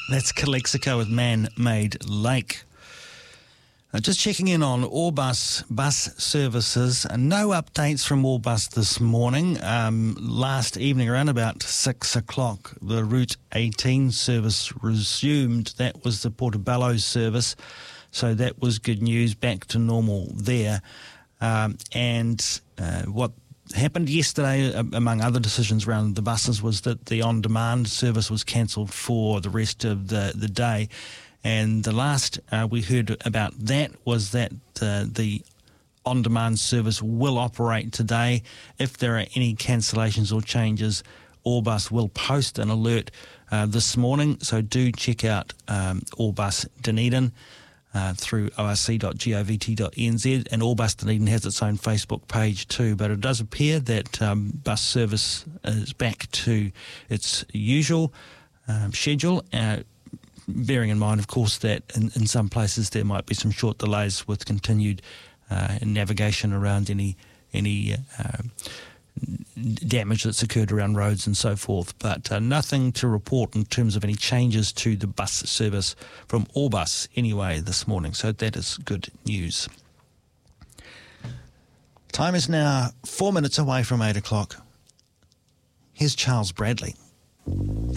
That's Calexico with Man-Made Lake. Just checking in on Orbus bus services. No updates from Orbus this morning. Last evening around about 6 o'clock, the Route 18 service resumed. That was the Portobello service. So that was good news, back to normal there. What happened yesterday, among other decisions around the buses, was that the on-demand service was cancelled for the rest of the day. And the last we heard about that was that the on-demand service will operate today. If there are any cancellations or changes, Orbus will post an alert this morning. So do check out Orbus Dunedin through orc.govt.nz, and Orbus Dunedin has its own Facebook page too. But it does appear that bus service is back to its usual schedule. Bearing in mind, of course, that in some places there might be some short delays with continued navigation around any damage that's occurred around roads and so forth. But nothing to report in terms of any changes to the bus service from Orbus anyway this morning. So that is good news. Time is now 4 minutes away from 8 o'clock. Here's Charles Bradley.